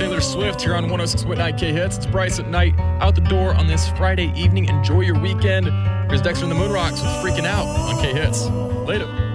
Taylor Swift here on 106.9 K-Hits. It's Bryce at night, out the door on this Friday evening. Enjoy your weekend. Here's Dexter and the Moon Rocks with Freaking Out on K-Hits. Later.